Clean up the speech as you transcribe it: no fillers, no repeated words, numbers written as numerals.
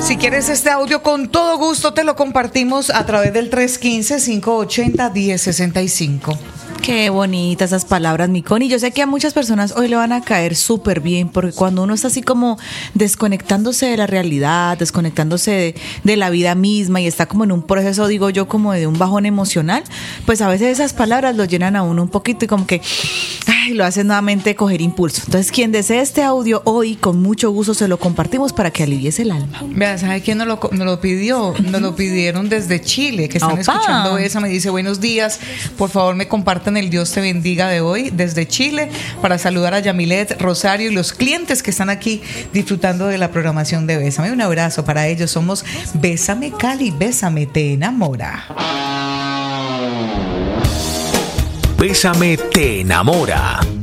Si quieres este audio, con todo gusto te lo compartimos a través del 315-580-1065. Qué bonitas esas palabras, mi Connie. Yo sé que a muchas personas hoy le van a caer súper bien, porque cuando uno está así como desconectándose de la realidad, desconectándose de la vida misma y está como en un proceso, digo yo, como de un bajón emocional, pues a veces esas palabras lo llenan a uno un poquito y como que lo hacen nuevamente coger impulso. Entonces, quien desee este audio hoy, con mucho gusto se lo compartimos para que aliviese el alma. Vea, ¿sabe quién nos lo pidió? Nos lo pidieron desde Chile, que están escuchando esa. Me dice, buenos días, por favor me compartan el Dios te bendiga de hoy desde Chile, para saludar a Yamilet, Rosario y los clientes que están aquí disfrutando de la programación de Bésame. Un abrazo para ellos. Somos Bésame Cali, Bésame te enamora. Bésame te enamora.